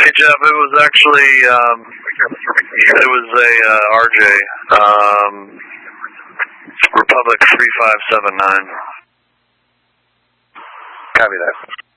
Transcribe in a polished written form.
Hey Jeff, it was actually it was a RJ Republic 3579. Copy that.